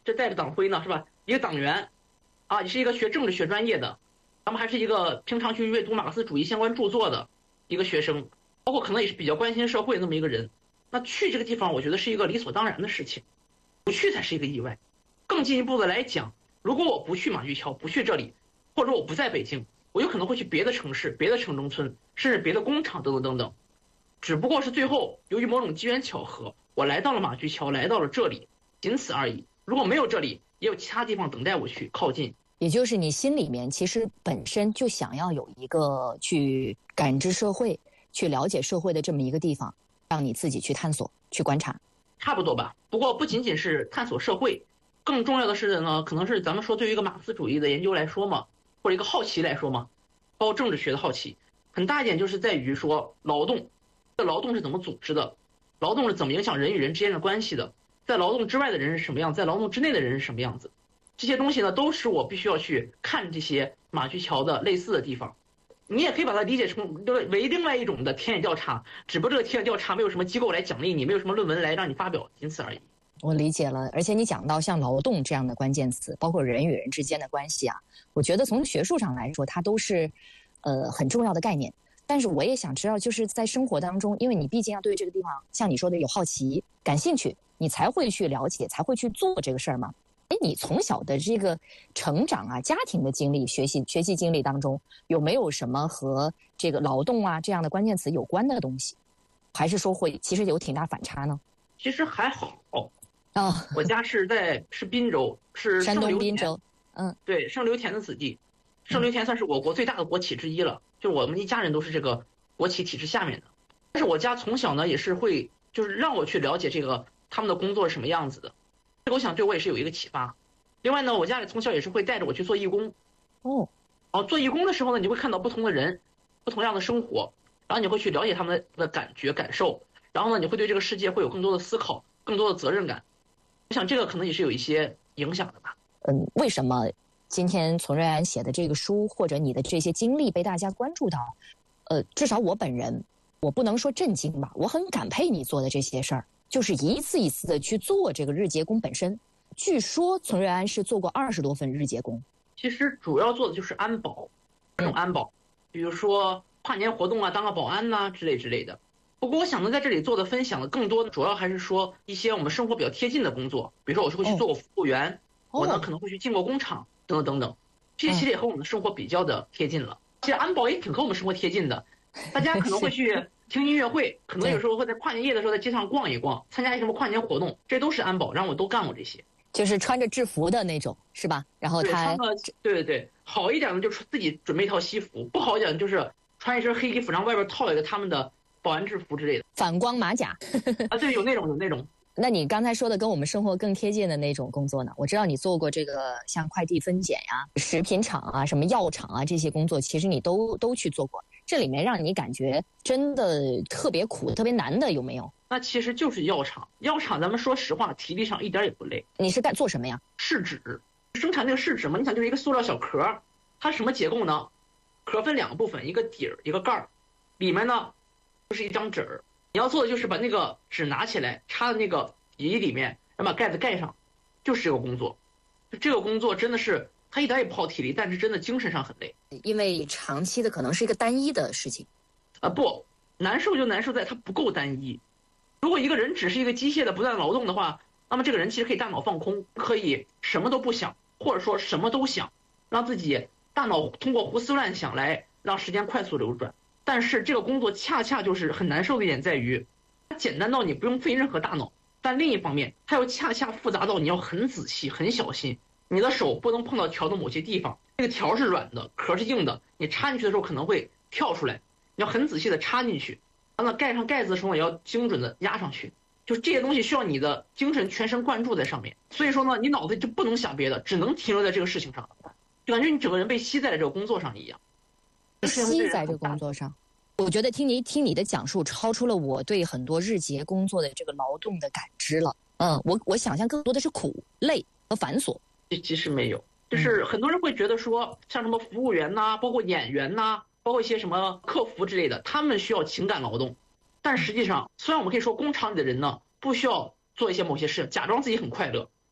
这带着党徽呢，是吧？一个党员啊，你是一个学政治学专业的，咱们还是一个平常去阅读马克思主义相关著作的一个学生，包括可能也是比较关心社会的那么一个人。那去这个地方，我觉得是一个理所当然的事情，不去才是一个意外。更进一步的来讲，如果我不去马驹桥，不去这里，或者我不在北京，我有可能会去别的城市、别的城中村，甚至别的工厂等等等等。只不过是最后由于某种机缘巧合，我来到了马驹桥，来到了这里，仅此而已。如果没有这里，也有其他地方等待我去靠近。 也就是你心里面其实本身就想要有一个去感知社会、去了解社会的这么一个地方，让你自己去探索、去观察。 差不多吧。不过不仅仅是探索社会，更重要的是呢，可能是咱们说对于一个马克思主义的研究来说嘛，或者一个好奇来说嘛，包括政治学的好奇，很大一点就是在于说劳动，这劳动是怎么组织的，劳动是怎么影响人与人之间的关系的，在劳动之外的人是什么样，在劳动之内的人是什么样子。这些东西呢，都是我必须要去看这些马驹桥的类似的地方。你也可以把它理解成为另外一种的田野调查，只不过这个田野调查没有什么机构来奖励你，没有什么论文来让你发表，仅此而已。 我理解了，而且你讲到像劳动这样的关键词，包括人与人之间的关系啊，我觉得从学术上来说，它都是很重要的概念。但是我也想知道，就是在生活当中，因为你毕竟要对这个地方，像你说的有好奇、感兴趣，你才会去了解，才会去做这个事儿嘛。哎，你从小的这个成长啊、家庭的经历、学习经历当中，有没有什么和这个劳动啊这样的关键词有关的东西？还是说会其实有挺大反差呢？ 其实还好啊， 我家是滨州，是山东圣刘田滨州， 对，圣刘田的子弟。圣刘田算是我国最大的国企之一了，就是我们一家人都是这个国企体制下面的。但是我家从小呢也是会，就是让我去了解这个他们的工作是什么样子的，这个我想对我也是有一个启发。另外呢，我家里从小也是会带着我去做义工。做义工的时候呢，你会看到不同的人，不同样的生活，然后你会去了解他们的感觉感受，然后呢，你会对这个世界会有更多的思考，更多的责任感。我想这个可能也是有一些影响的吧。 为什么今天从瑞安写的这个书，或者你的这些经历被大家关注到？至少我本人，我不能说震惊吧，我很感佩你做的这些事儿，就是一次一次的去做这个日结工本身。据说从瑞安是做过20多份日结工。 其实主要做的就是安保，各种安保，比如说跨年活动啊，当个保安呐、之类的。不过我想呢，在这里做的分享的更多的，主要还是说一些我们生活比较贴近的工作，比如说我是会去做过服务员，我呢可能会去进过工厂等等等等，这些其实也和我们的生活比较的贴近了。其实安保也挺和我们生活贴近的，大家可能会去听音乐会，可能有时候会在跨年夜的时候在街上逛一逛，参加一什么跨年活动，这都是安保，然后我都干过这些。 就是穿着制服的那种，是吧？然后他对，好一点的就是自己准备一套西服，不好一点的就是穿一身黑衣服，然后外边套一个他们的保安制服之类的， 反光马甲啊，对，有那种。 那你刚才说的跟我们生活更贴近的那种工作呢？我知道你做过这个像快递分拣呀、食品厂啊、什么药厂啊这些工作，其实你都去做过。这里面让你感觉真的特别苦、特别难的有没有？ 那其实就是药厂，咱们说实话，体力上一点也不累。 你是做什么呀？ 试纸，生产那个试纸嘛，你想就是一个塑料小壳，它什么结构呢？壳分2个部分，一个底儿，一个盖儿，里面呢就是一张纸儿。你要做的就是把那个纸拿起来，插在那个底里面，然后把盖子盖上，就是这个工作。这个工作真的是它一点也不耗体力，但是真的精神上很累， 因为长期的可能是一个单一的事情。 不，难受就难受在它不够单一。如果一个人只是一个机械的不断劳动的话，那么这个人其实可以大脑放空，可以什么都不想，或者说什么都想，让自己大脑通过胡思乱想来让时间快速流转。但是这个工作恰恰就是很难受的一点在于，它简单到你不用费任何大脑，但另一方面它又恰恰复杂到你要很仔细很小心，你的手不能碰到条的某些地方，这个条是软的，壳是硬的，你插进去的时候可能会跳出来，你要很仔细的插进去，当它盖上盖子的时候也要精准的压上去，就是这些东西需要你的精神全神贯注在上面。所以说呢，你脑子就不能想别的，只能停留在这个事情上，就感觉你整个人被吸在了这个工作上一样。 吸在这个工作上，我觉得听你的讲述，超出了我对很多日结工作的这个劳动的感知了。我想象更多的是苦、累和繁琐。 其实没有，就是很多人会觉得说，像什么服务员呐，包括演员呐，包括一些什么客服之类的，他们需要情感劳动。但实际上，虽然我们可以说工厂里的人呢不需要做一些某些事，假装自己很快乐，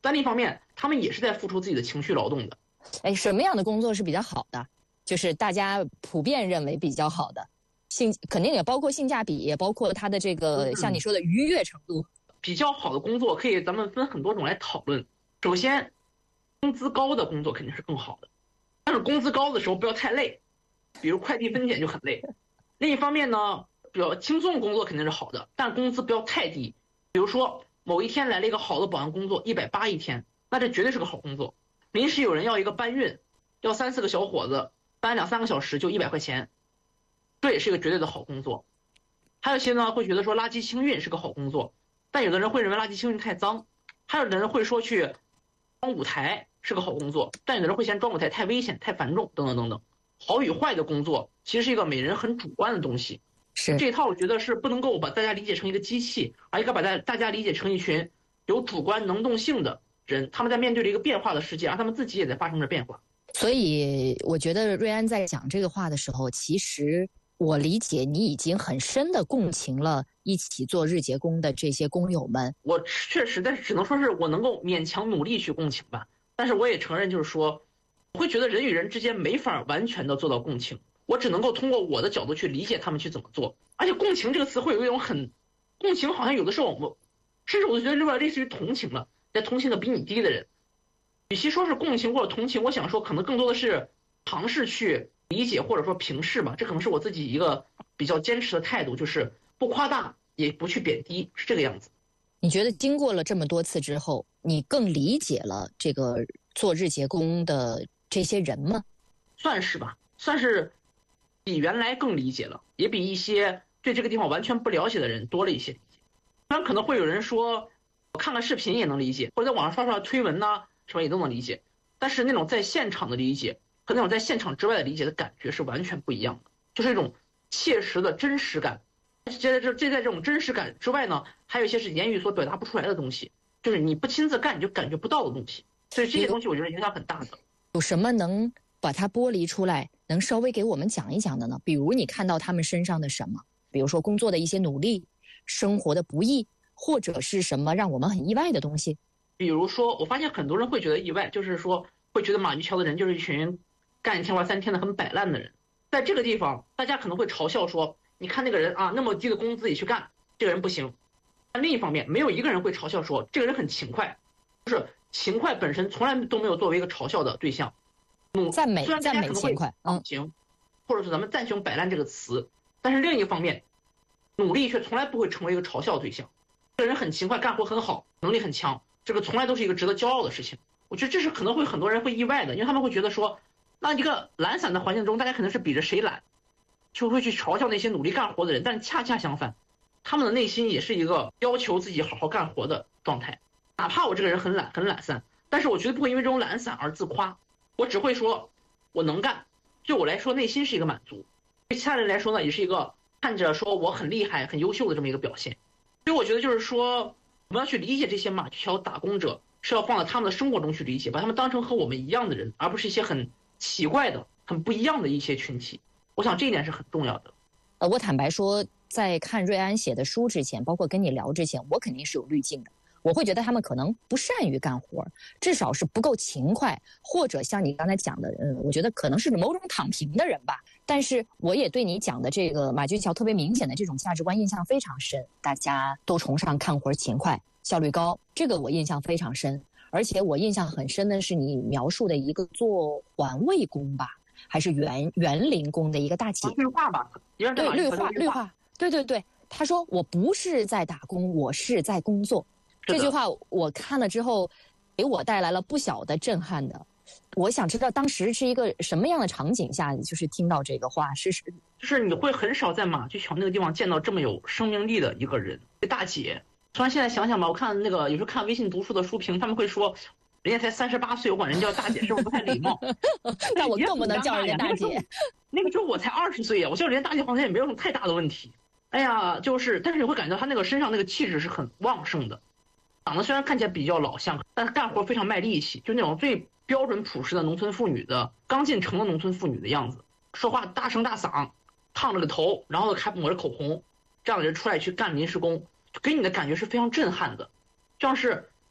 但另一方面，他们也是在付出自己的情绪劳动的。 哎，什么样的工作是比较好的？就是大家普遍认为比较好的，肯定也包括性价比，也包括它的这个像你说的愉悦程度。 比较好的工作可以咱们分很多种来讨论。首先，工资高的工作肯定是更好的，但是工资高的时候不要太累，比如快递分拣就很累。另一方面呢，比较轻松的工作肯定是好的，但工资不要太低。比如说某一天来了一个好的保安工作，180一天，那这绝对是个好工作。临时有人要一个搬运，要3、4个小伙子搬2、3个小时就100块钱，这也是一个绝对的好工作。还有些呢会觉得说垃圾清运是个好工作，但有的人会认为垃圾清运太脏，还有的人会说去装舞台是个好工作，但有的人会嫌装舞台太危险、太繁重等等等等。好与坏的工作其实是一个每人很主观的东西， 是这一套我觉得是不能够把大家理解成一个机器，而应该把大家理解成一群有主观能动性的人，他们在面对着一个变化的世界，而他们自己也在发生着变化。 所以我觉得瑞安在讲这个话的时候，其实我理解你已经很深的共情了一起做日结工的这些工友们。 我确实，但是只能说是我能够勉强努力去共情吧。但是我也承认，就是说，我会觉得人与人之间没法完全的做到共情，我只能够通过我的角度去理解他们去怎么做。而且共情这个词会有一种共情好像有的时候甚至我觉得有点类似于同情了，在同情的比你低的人。与其说是共情或者同情，我想说可能更多的是尝试去理解或者说平视吧，这可能是我自己一个比较坚持的态度，就是不夸大也不去贬低，是这个样子。 你觉得经过了这么多次之后，你更理解了这个做日结工的这些人吗？ 算是吧，算是比原来更理解了，也比一些对这个地方完全不了解的人多了一些理解。当然可能会有人说我看看视频也能理解，或者在网上刷推文呐，什么也都能理解，但是那种在现场的理解和那种在现场之外的理解的感觉是完全不一样的，就是一种切实的真实感。在这种真实感之外呢，还有一些是言语所表达不出来的东西，就是你不亲自干你就感觉不到的东西。所以这些东西我觉得影响很大的。 有什么能把它剥离出来，能稍微给我们讲一讲的呢？比如你看到他们身上的什么？比如说工作的一些努力，生活的不易，或者是什么让我们很意外的东西？ 比如说，我发现很多人会觉得意外，就是说会觉得马驹桥的人就是一群干1天玩3天的很摆烂的人。在这个地方，大家可能会嘲笑说，你看那个人啊，那么低的工资也去干，这个人不行。但另一方面，没有一个人会嘲笑说这个人很勤快，就是勤快本身从来都没有作为一个嘲笑的对象。 赞美勤快， 行，或者是咱们赞许用摆烂这个词，但是另一方面，努力却从来不会成为一个嘲笑对象。这个人很勤快，干活很好，能力很强，这个从来都是一个值得骄傲的事情。我觉得这是可能会很多人会意外的，因为他们会觉得说，那一个懒散的环境中，大家可能是比着谁懒，就会去嘲笑那些努力干活的人。但恰恰相反，他们的内心也是一个要求自己好好干活的状态。哪怕我这个人很懒散，但是我绝对不会因为这种懒散而自夸，我只会说我能干，对我来说内心是一个满足，对其他人来说呢，也是一个看着说我很厉害很优秀的这么一个表现。所以我觉得就是说，我们要去理解这些马驹桥打工者，是要放在他们的生活中去理解，把他们当成和我们一样的人，而不是一些很奇怪的很不一样的一些群体。我想这一点是很重要的。 我坦白说，在看瑞安写的书之前，包括跟你聊之前，我肯定是有滤镜的。我会觉得他们可能不善于干活，至少是不够勤快，或者像你刚才讲的，我觉得可能是某种躺平的人吧。但是我也对你讲的这个马驹桥特别明显的这种价值观印象非常深，大家都崇尚干活勤快、效率高，这个我印象非常深。而且我印象很深的是你描述的一个做环卫工吧，还是园林工的一个大姐， 绿化吧， 对，绿化，对，她说我不是在打工，我是在工作。这句话我看了之后，给我带来了不小的震撼的。我想知道当时是一个什么样的场景下，就是听到这个话， 就是你会很少在马驹桥那个地方见到这么有生命力的一个人，大姐。突然现在想想吧，我看那个有时候看微信读书的书评，他们会说人家才38岁，我管人叫大姐是不是不太礼貌？ 那我更不能叫人家大姐。 那个时候我才20岁呀，我叫人家大姐好像也没有什么太大的问题。哎呀，但是你会感觉到她那个身上那个气质是很旺盛的。长得虽然看起来比较老相，但是干活非常卖力气，就那种最标准朴实的农村妇女的刚进城的农村妇女的样子，说话大声大嗓，烫着个头，然后还抹着口红，这样的人出来去干临时工，就给你的感觉是非常震撼的，像是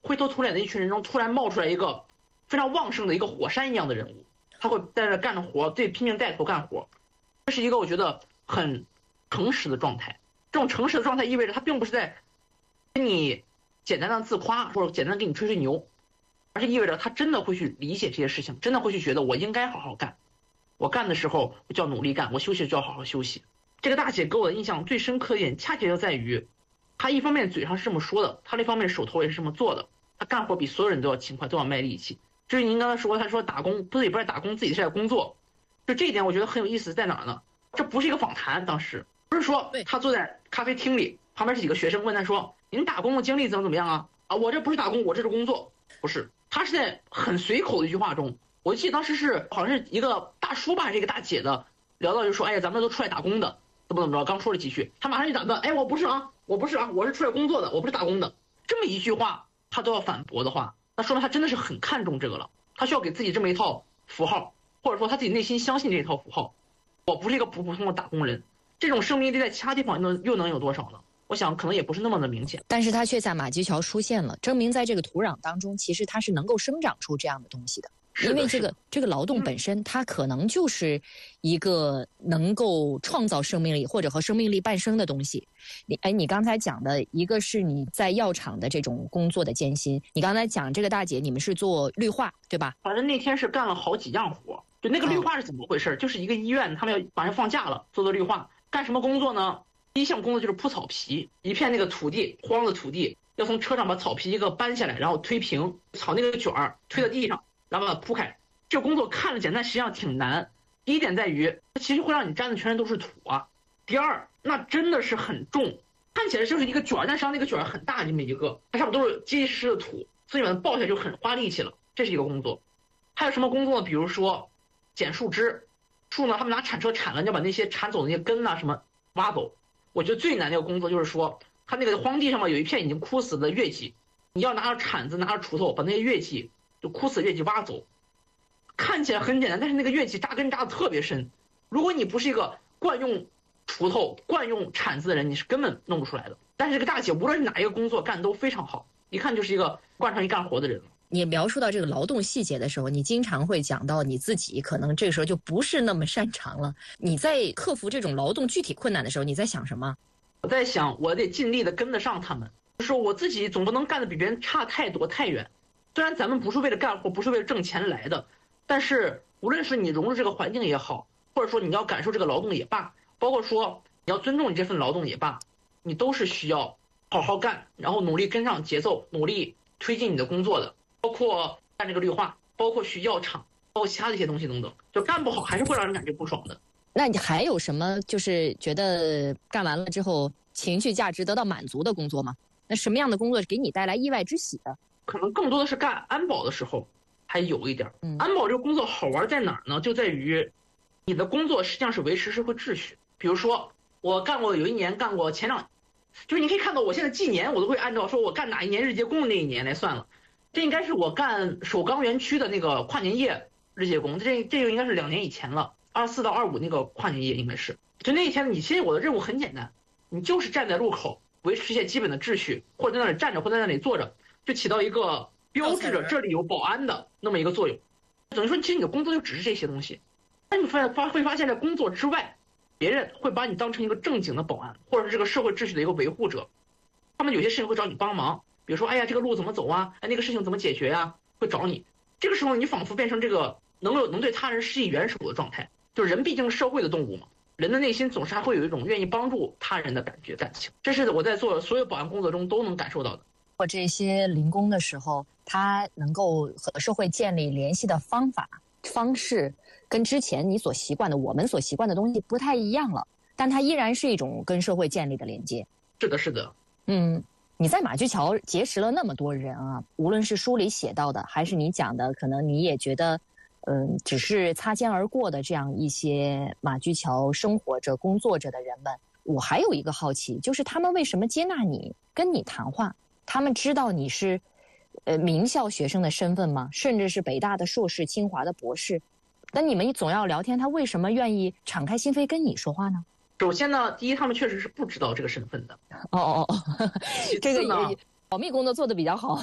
灰头土脸的一群人中突然冒出来一个非常旺盛的一个火山一样的人物，他会在这干着活，对，拼命带头干活。这是一个我觉得很诚实的状态。这种诚实的状态意味着他并不是在跟你简单的自夸或者简单的给你吹吹牛，而是意味着他真的会去理解这些事情，真的会去觉得我应该好好干，我干的时候就要努力干，我休息就要好好休息。这个大姐给我的印象最深刻一点，恰恰就在于她一方面嘴上是这么说的，她另一方面手头也是这么做的，她干活比所有人都要勤快，都要卖力气。至于您刚才说，她说打工不是，也不是打工，自己是在工作，就这一点我觉得很有意思，在哪儿呢？这不是一个访谈，当时不是说他坐在咖啡厅里，旁边是几个学生问他说：“您打工的经历怎么样啊？”啊，我这不是打工，我这是工作，不是。他是在很随口的一句话中，我记得当时是好像是一个大叔吧，还是一个大姐的，聊到就说：“哎呀，咱们都出来打工的，怎么着？”刚说了几句，他马上就打断：“哎，我不是啊，我不是啊，我是出来工作的，我不是打工的。”这么一句话，他都要反驳的话，那说明他真的是很看重这个了。他需要给自己这么一套符号，或者说他自己内心相信这一套符号。我不是一个普普通的打工人，这种生命力在其他地方又能有多少呢？我想可能也不是那么的明显， 但是它却在马驹桥出现了，证明在这个土壤当中，其实它是能够生长出这样的东西的。因为这个劳动本身，它可能就是一个能够创造生命力或者和生命力伴生的东西。你刚才讲的一个是你在药厂的这种工作的艰辛，你刚才讲这个大姐你们是做绿化对吧？ 反正那天是干了好几样活。就那个绿化是怎么回事？就是一个医院，他们要马上放假了，做绿化，干什么工作呢？第一项工作就是铺草皮，一片那个土地，荒的土地，要从车上把草皮一个搬下来，然后推平，草那个卷儿推到地上，然后把它铺开。这个工作看着简单，实际上挺难。第一点在于，它其实会让你沾的全都是土啊。第二，那真的是很重，看起来就是一个卷儿，但实际上那个卷儿很大，这么一个，它上面都是结结实实的土，所以把它抱下来就很花力气了。这是一个工作。还有什么工作呢？比如说剪树枝，树呢，他们拿铲车铲了，你要把那些铲走那些根啊什么挖走。我觉得最难的一个工作就是说，他那个荒地上面有一片已经枯死的月季，你要拿着铲子拿着锄头把那些月季，就枯死的月季挖走。看起来很简单，但是那个月季扎根扎的特别深，如果你不是一个惯用锄头惯用铲子的人，你是根本弄不出来的。但是这个大姐无论是哪一个工作干都非常好，一看就是一个惯常一干活的人。 你描述到这个劳动细节的时候，你经常会讲到你自己可能这个时候就不是那么擅长了。你在克服这种劳动具体困难的时候，你在想什么？ 我在想，我得尽力的跟得上他们，就是我自己总不能干得比别人差太多太远。虽然咱们不是为了干活，不是为了挣钱来的，但是无论是你融入这个环境也好，或者说你要感受这个劳动也罢，包括说你要尊重你这份劳动也罢，你都是需要好好干，然后努力跟上节奏，努力推进你的工作的。包括干这个绿化，包括去药厂，包括其他的一些东西等等，就干不好还是会让人感觉不爽的。 那你还有什么就是觉得干完了之后情绪价值得到满足的工作吗？那什么样的工作给你带来意外之喜的？ 可能更多的是干安保的时候还有一点。安保这个工作好玩在哪儿呢？就在于你的工作实际上是维持社会秩序。比如说我有一年干过就是你可以看到我现在纪年我都会按照说我干哪一年日结工那一年来算了。这应该是我干首钢园区的那个跨年夜日结工，这个应该是2年以前了，24到25那个跨年夜应该是。就那一天，其实我的任务很简单，你就是站在路口维持一些基本的秩序，或者在那里站着，或者在那里坐着，就起到一个标志着这里有保安的那么一个作用。等于说，其实你的工作就只是这些东西。但你会发现，在工作之外，别人会把你当成一个正经的保安，或者是这个社会秩序的一个维护者。他们有些事情会找你帮忙。比如说，哎呀，这个路怎么走啊？哎，那个事情怎么解决呀？会找你。这个时候，你仿佛变成这个能对他人施以援手的状态。就是人毕竟是社会的动物嘛，人的内心总是还会有一种愿意帮助他人的感情。这是我在做所有保安工作中都能感受到的。 做这些零工的时候，他能够和社会建立联系的方式，跟之前我们所习惯的东西不太一样了，但它依然是一种跟社会建立的连接。 是的，是的。 你在马驹桥结识了那么多人啊，无论是书里写到的，还是你讲的，可能你也觉得，只是擦肩而过的这样一些马驹桥生活着、工作着的人们，我还有一个好奇，就是他们为什么接纳你，跟你谈话？他们知道你是，名校学生的身份吗？甚至是北大的硕士、清华的博士？但你们总要聊天，他为什么愿意敞开心扉跟你说话呢？ 首先呢，第一，他们确实是不知道这个身份的。 这个也保密工作做得比较好。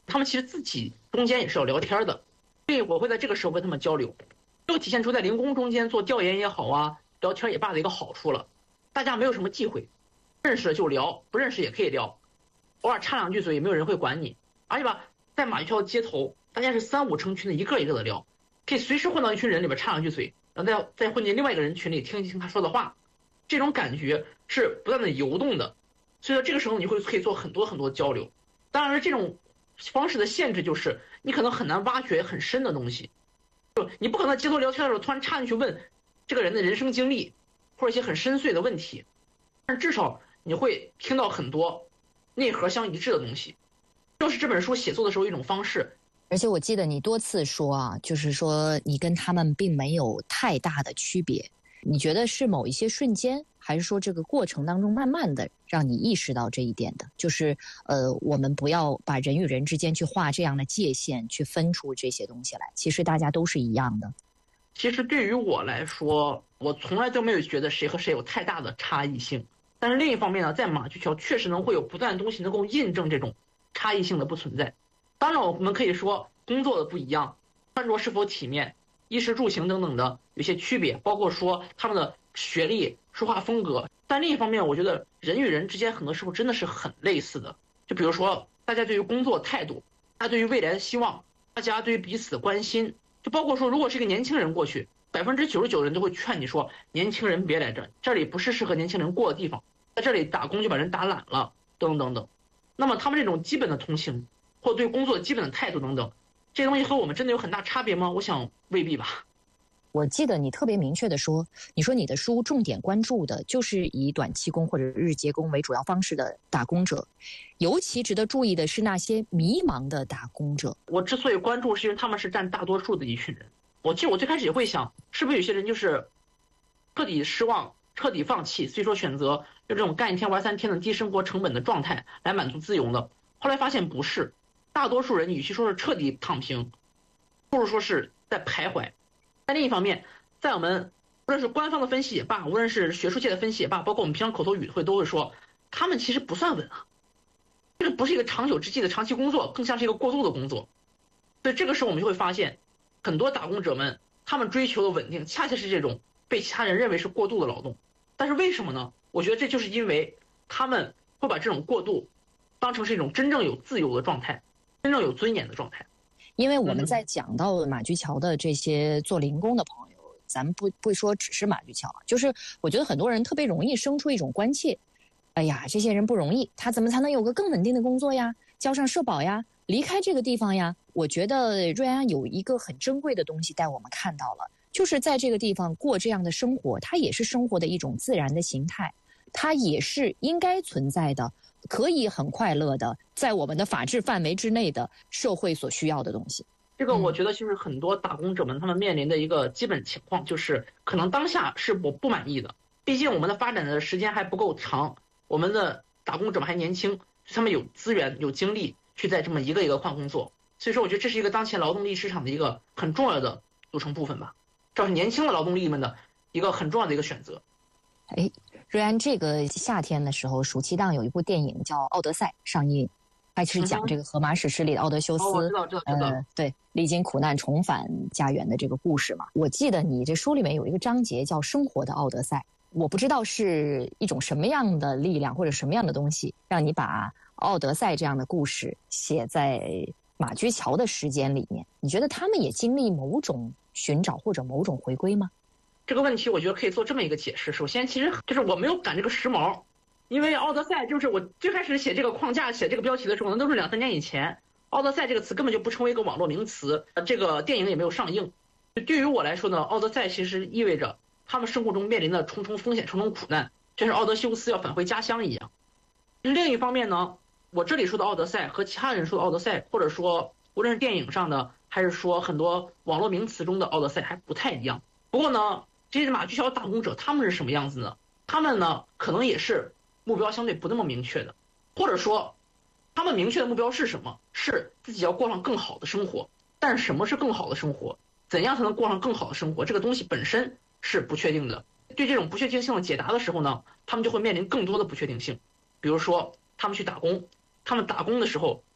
他们其实自己中间也是要聊天的，所以我会在这个时候跟他们交流，就体现出在零工中间做调研也好啊，聊天也罢的一个好处了。大家没有什么忌讳，认识了就聊，不认识也可以聊，偶尔插两句嘴也没有人会管你。而且吧，在马驹桥街头，大家是3、5成群的，一个一个的聊，可以随时混到一群人里边插两句嘴，然后再混进另外一个人群里听一听他说的话，这种感觉是不断的游动的。所以说这个时候你可以做很多很多交流。当然这种方式的限制就是你可能很难挖掘很深的东西，就你不可能街头聊天的时候突然插进去问这个人的人生经历或者一些很深邃的问题，但至少你会听到很多内核相一致的东西，就是这本书写作的时候一种方式。 而且我记得你多次说啊，就是说你跟他们并没有太大的区别。你觉得是某一些瞬间，还是说这个过程当中慢慢的让你意识到这一点的？就是我们不要把人与人之间去画这样的界限，去分出这些东西来。其实大家都是一样的。 其实对于我来说，我从来都没有觉得谁和谁有太大的差异性。但是另一方面呢，在马驹桥确实会有不断的东西能够印证这种差异性的不存在。当然我们可以说工作的不一样，穿着是否体面，衣食住行等等的有些区别，包括说他们的学历、说话风格。但另一方面，我觉得人与人之间很多时候真的是很类似的。就比如说大家对于工作态度，大家对于未来的希望，大家对于彼此的关心，就包括说如果是一个年轻人过去，99%的人都会劝你说年轻人别来这儿，这里不是适合年轻人过的地方，在这里打工就把人打懒了，等等等。那么他们这种基本的同情或对工作基本的态度等等，这些东西和我们真的有很大差别吗？我想未必吧。 我记得你特别明确的说，你说你的书重点关注的就是以短期工或者日结工为主要方式的打工者，尤其值得注意的是那些迷茫的打工者。 我之所以关注，是因为他们是占大多数的一群人。其实我最开始也会想，是不是有些人就是彻底失望、彻底放弃，所以说选择用这种干1天玩3天的低生活成本的状态来满足自由的。后来发现不是，大多数人与其说是彻底躺平，不如说是在徘徊。但另一方面，在我们无论是官方的分析也罢，无论是学术界的分析也罢，包括我们平常口头语都会说，他们其实不算稳啊，这个不是一个长久之计的长期工作，更像是一个过渡的工作。所以这个时候我们就会发现，很多打工者们他们追求的稳定，恰恰是这种被其他人认为是过渡的劳动。但是为什么呢？我觉得这就是因为他们会把这种过渡当成是一种真正有自由的状态，真正有尊严的状态。 因为我们在讲到马驹桥的这些做零工的朋友，咱们不说只是马驹桥，就是我觉得很多人特别容易生出一种关切，哎呀，这些人不容易，他怎么才能有个更稳定的工作呀，交上社保呀，离开这个地方呀。我觉得瑞安有一个很珍贵的东西带我们看到了，就是在这个地方过这样的生活，它也是生活的一种自然的形态，它也是应该存在的，可以很快乐的在我们的法治范围之内的社会所需要的东西。 这个我觉得就是很多打工者们他们面临的一个基本情况，就是可能当下是我不满意的，毕竟我们的发展的时间还不够长，我们的打工者们还年轻，他们有资源有精力去在这么一个一个换工作。所以说我觉得这是一个当前劳动力市场的一个很重要的组成部分吧，这是年轻的劳动力们的一个很重要的一个选择。 哎，瑞安，这个夏天的时候，暑期档有一部电影叫《奥德赛》上映，还是讲这个荷马史诗里的奥德修斯， 我知道对，历经苦难重返家园的这个故事嘛。我记得你这书里面有一个章节叫《生活的奥德赛》，我不知道是一种什么样的力量或者什么样的东西，让你把奥德赛这样的故事写在马驹桥的时间里面。你觉得他们也经历某种寻找或者某种回归吗？ 这个问题我觉得可以做这么一个解释。首先，其实就是我没有赶这个时髦，因为奥德赛就是我最开始写这个框架、写这个标题的时候呢，都是2、3年以前。奥德赛这个词根本就不成为一个网络名词，这个电影也没有上映。对于我来说呢，奥德赛其实意味着他们生活中面临的重重风险、重重苦难，就像奥德修斯要返回家乡一样。另一方面呢，我这里说的奥德赛和其他人说的奥德赛，或者说无论是电影上的，还是说很多网络名词中的奥德赛还不太一样。不过呢，这些马驹桥打工者他们是什么样子呢？他们呢可能也是目标相对不那么明确的，或者说他们明确的目标是什么？是自己要过上更好的生活。但什么是更好的生活？怎样才能过上更好的生活？这个东西本身是不确定的。对这种不确定性的解答的时候呢，他们就会面临更多的不确定性。比如说他们去打工，他们打工的时候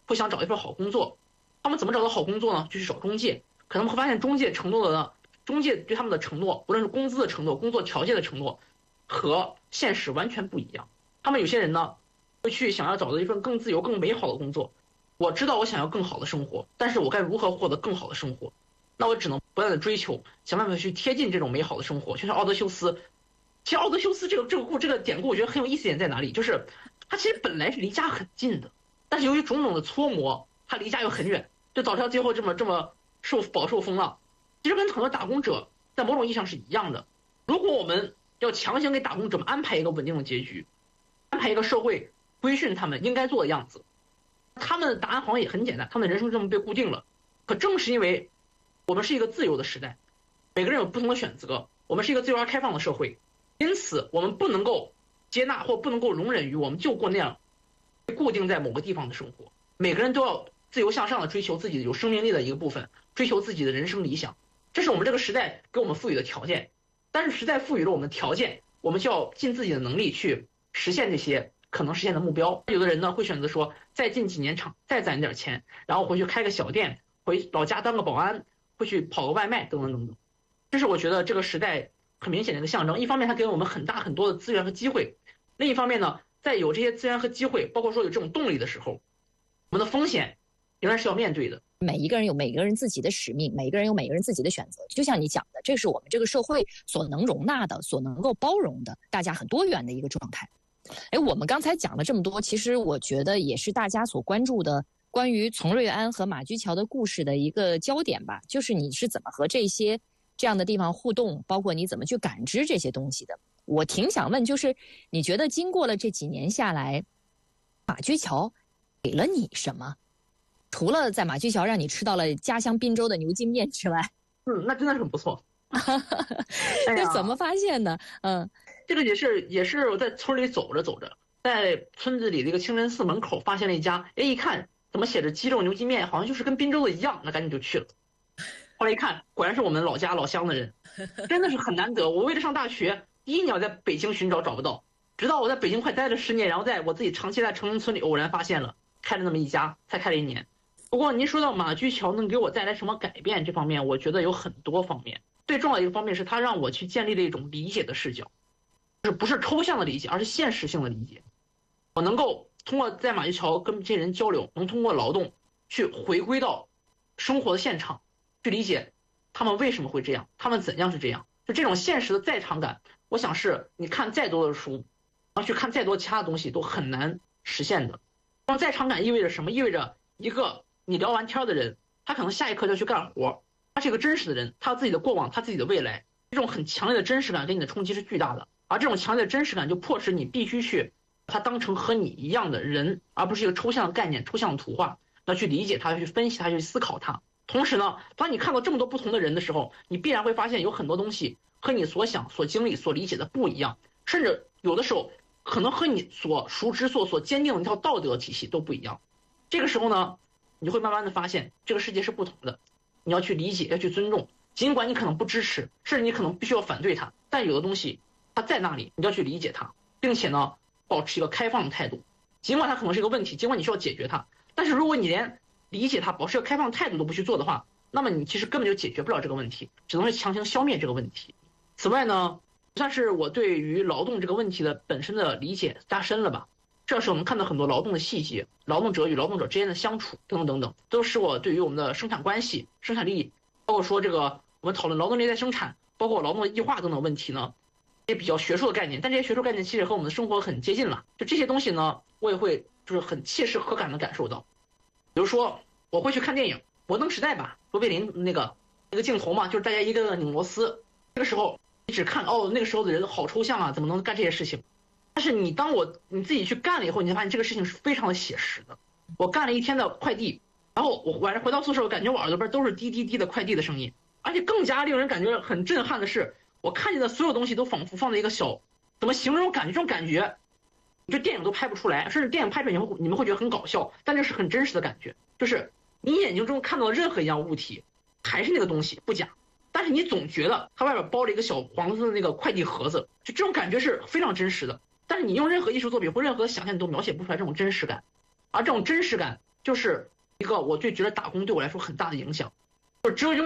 会想找一份好工作，他们怎么找到好工作呢？就去找中介，可能会发现中介对他们的承诺，无论是工资的承诺、工作条件的承诺，和现实完全不一样。他们有些人呢，会去想要找到一份更自由、更美好的工作。我知道我想要更好的生活，但是我该如何获得更好的生活？那我只能不断的追求，想办法去贴近这种美好的生活。就像奥德修斯，其实奥德修斯这个典故，我觉得很有意思点在哪里？就是他其实本来是离家很近的，但是由于种种的搓磨，他离家又很远，就导致他最后这么饱受风浪。其实跟很多打工者在某种意义上是一样的。如果我们要强行给打工者们安排一个稳定的结局，安排一个社会规训他们应该做的样子，他们的答案好像也很简单，他们的人生这么被固定了。可正是因为我们是一个自由的时代，每个人有不同的选择，我们是一个自由而开放的社会，因此我们不能够接纳或不能够容忍于我们就过那样被固定在某个地方的生活。每个人都要自由向上的追求自己有生命力的一个部分，追求自己的人生理想，这是我们这个时代给我们赋予的条件。但是时代赋予了我们条件，我们就要尽自己的能力去实现这些可能实现的目标。有的人呢会选择说，再进几年厂，再攒点钱，然后回去开个小店，回老家当个保安，会去跑个外卖，等等等等。这是我觉得这个时代很明显的一个象征。一方面它给我们很多的资源和机会，另一方面呢，在有这些资源和机会，包括说有这种动力的时候，我们的风险仍然是要面对的。 每一个人有每个人自己的使命，每个人有每个人自己的选择。就像你讲的，这是我们这个社会所能容纳的，所能够包容的，大家很多元的一个状态。我们刚才讲了这么多，其实我觉得也是大家所关注的关于丛瑞安和马驹桥的故事的一个焦点吧，就是你是怎么和这样的地方互动，包括你怎么去感知这些东西的。我挺想问，就是你觉得经过了这几年下来，马驹桥给了你什么？除了在马驹桥让你吃到了家乡滨州的牛筋面之外， 那真的是很不错。 这怎么发现的？ 这个也是我在村里走着，在村子里的一个清真寺门口发现了一家，一看怎么写着鸡肉牛筋面，好像就是跟滨州的一样，那赶紧就去了。后来一看，果然是我们老家老乡的人，真的是很难得。我为了上大学，第一年我在北京寻找不到，直到我在北京快待了10年，然后在我自己长期在城中村里偶然发现了，开了那么一家，才开了1年。不过您说到马驹桥能给我带来什么改变这方面，我觉得有很多方面。最重要的一个方面是它让我去建立了一种理解的视角，就是不是抽象的理解，而是现实性的理解。我能够通过在马驹桥跟这些人交流，能通过劳动去回归到生活的现场，去理解他们为什么会这样，他们怎样是这样。就这种现实的在场感，我想是你看再多的书，然后去看再多其他的东西都很难实现的。那么在场感意味着什么？意味着一个你聊完天的人，他可能下一刻就要去干活，他是一个真实的人，他有自己的过往，他自己的未来。这种很强烈的真实感给你的冲击是巨大的，而这种强烈的真实感就迫使你必须去把它当成和你一样的人，而不是一个抽象的概念、抽象的图画，要去理解它，去分析它，去思考它。同时呢，当你看到这么多不同的人的时候，你必然会发现有很多东西和你所想、所经历、所理解的不一样，甚至有的时候可能和你所熟知、所坚定的一套道德体系都不一样。这个时候呢，你会慢慢的发现这个世界是不同的，你要去理解，要去尊重，尽管你可能不支持，甚至你可能必须要反对它，但有的东西它在那里，你要去理解它，并且呢，保持一个开放的态度。尽管它可能是一个问题，尽管你需要解决它，但是如果你连理解它、保持一个开放态度都不去做的话，那么你其实根本就解决不了这个问题，只能是强行消灭这个问题。此外呢，算是我对于劳动这个问题的本身的理解加深了吧。这是我们看到很多劳动的细节，劳动者与劳动者之间的相处等等等等，都使我对于我们的生产关系、生产力，包括说这个我们讨论劳动力再生产，包括劳动的异化等等问题呢，也比较学术的概念，但这些学术概念其实和我们的生活很接近了。就这些东西呢，我也会就是很切实可感的感受到。比如说我会去看电影《摩登时代》吧，卓别林那个镜头嘛，就是大家一个拧螺丝，这个时候你只看那个时候的人好抽象啊，怎么能干这些事情？但是你自己去干了以后，你才发现这个事情是非常的写实的。我干了1天的快递，然后我晚上回到宿舍，我感觉我耳朵边都是滴滴滴的快递的声音，而且更加令人感觉很震撼的是，我看见的所有东西都仿佛放在一个小，怎么形容感觉？这种感觉，就电影都拍不出来，甚至电影拍出来你们会觉得很搞笑，但这是很真实的感觉，就是你眼睛中看到任何一样物体，还是那个东西不假，但是你总觉得它外边包了一个小黄色的那个快递盒子，就这种感觉是非常真实的。但是你用任何艺术作品或任何想象你都描写不出来这种真实感，而这种真实感就是一个我对觉得打工对我来说很大的影响，就只有拥